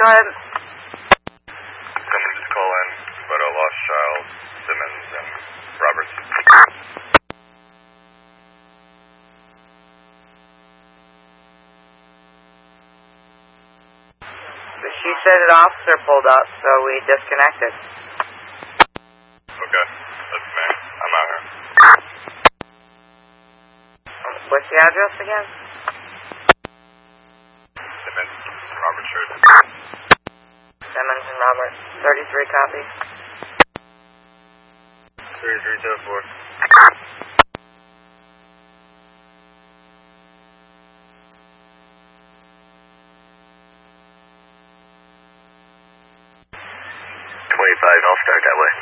Go ahead. Someone just call in about a lost child, Simmons and Roberts. She said an officer pulled up, so we disconnected. Okay, that's me. I'm out here. What's the address again? Simmons and Robert Street. Simmons and Robert. 33 copy. 3304. I'll start that way.